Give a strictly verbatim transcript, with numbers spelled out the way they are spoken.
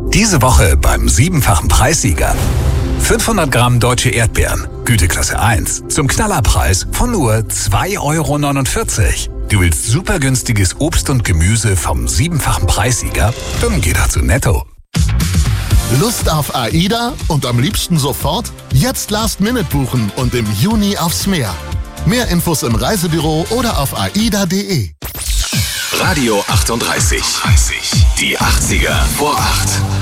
Diese Woche beim siebenfachen Preissieger. fünfhundert Gramm deutsche Erdbeeren, Güteklasse eins, zum Knallerpreis von nur zwei Euro neunundvierzig. Du willst super günstiges Obst und Gemüse vom siebenfachen Preissieger? Dann geh doch zu Netto. Lust auf AIDA und am liebsten sofort? Jetzt Last Minute buchen und im Juni aufs Meer. Mehr Infos im Reisebüro oder auf aida punkt de. Radio achtunddreißig. Die achtziger vor acht.